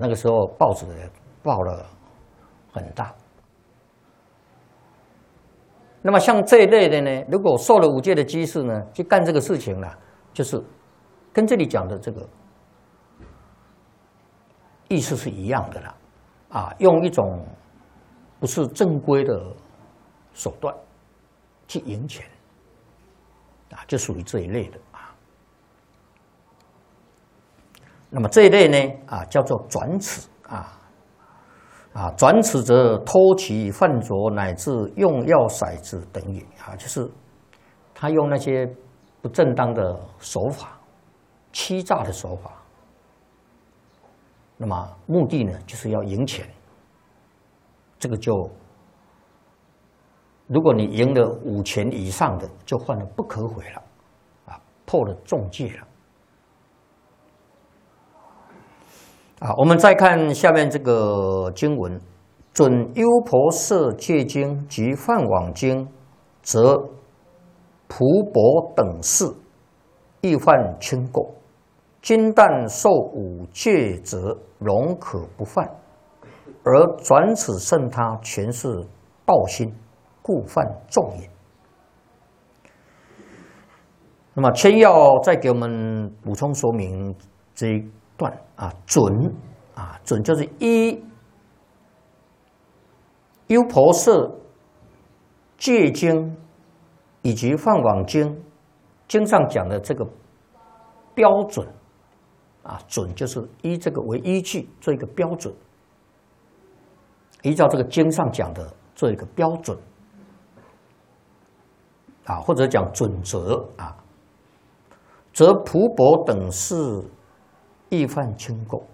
那个时候报纸报了很大。那么像这一类的呢，如果受了五戒的居士呢，去干这个事情呢，就是跟这里讲的这个意思是一样的啦，啊，用一种不是正规的手段去赢钱，啊，就属于这一类的啊。那么这一类呢，啊，叫做转此啊。转此则偷取、贩着乃至用药骰子等也啊，就是他用那些不正当的手法、欺诈的手法，那么目的呢，就是要赢钱。这个就，如果你赢了5钱以上的，就犯了不可悔了，啊，破了重戒了。我们再看下面这个经文：准优婆塞戒经及梵网经，则蒲帛等事亦犯轻垢。今但受五戒者，容可不犯；而转此胜他，全是道心，故犯重也。那么千要再给我们补充说明这一段准准就是依优婆塞戒经以及梵网经经上讲的这个标准准就是依这个为依据做一个标准，依照这个经上讲的做一个标准或者讲准则则蒲帛等事亦犯轻垢。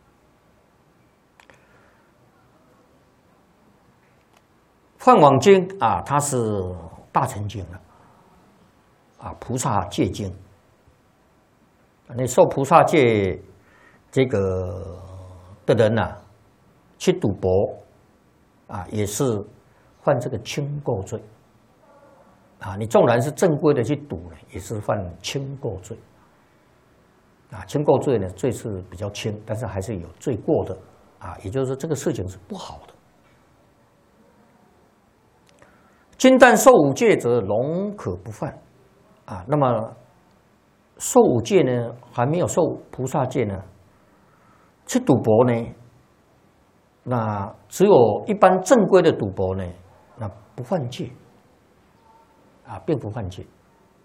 梵网经它是大乘经了菩萨戒经。你受菩萨戒这个的人去赌博也是犯这个轻垢罪你纵然是正规的去赌呢，也是犯轻垢罪轻垢罪呢，罪是比较轻，但是还是有罪过的也就是说这个事情是不好的。今但受五戒者，容可不犯那么受五戒呢，还没有受菩萨戒呢，去赌博呢，那只有一般正规的赌博呢，那不犯戒并不犯戒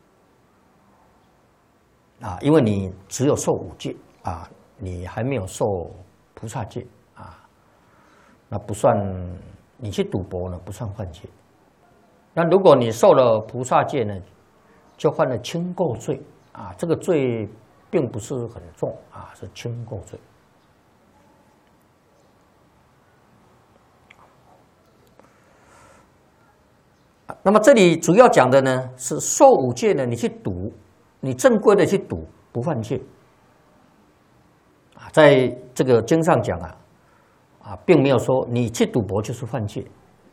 因为你只有受五戒你还没有受菩萨戒那不算，你去赌博呢不算犯戒。那如果你受了菩萨戒呢，就犯了轻垢罪这个罪并不是很重是轻垢罪。那么这里主要讲的呢是受五戒呢，你去赌，你正规的去赌不犯戒在这个经上讲并没有说你去赌博就是犯戒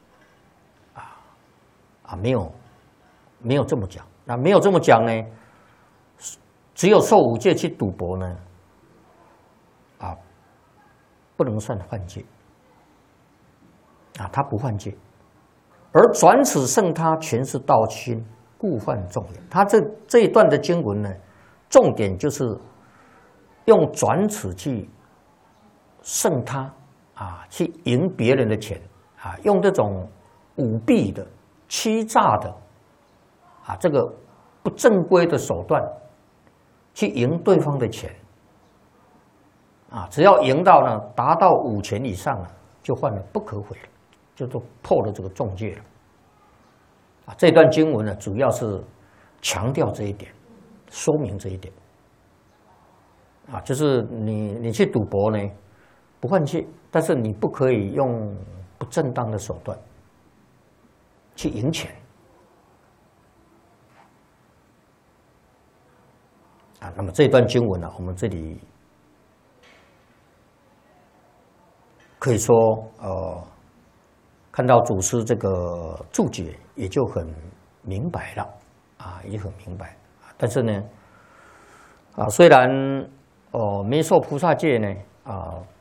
没有这么讲。那没有这么讲呢，只有受五戒去赌博呢不能算犯戒他不犯戒。而转此胜他，全是道心，故犯重也。他这一段的经文呢，重点就是用转此去胜他去赢别人的钱用这种舞弊的、欺诈的这个不正规的手段去赢对方的钱只要赢到呢达到5钱以上就犯了不可悔了，就都破了这个重戒了这段经文呢，主要是强调这一点，说明这一点就是你去赌博呢不犯戒，但是你不可以用不正当的手段去赢钱那么这段经文我们这里可以说看到祖师这个注解也就很明白了也很明白但是呢虽然没受菩萨戒呢